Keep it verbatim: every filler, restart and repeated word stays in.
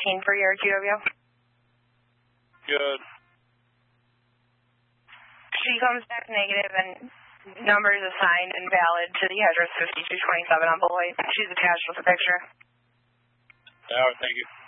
fifteen for your Q W. Good. She comes back negative and numbers assigned and valid to the address fifty-two twenty-seven on Beloit. She's attached with a picture. All right, thank you.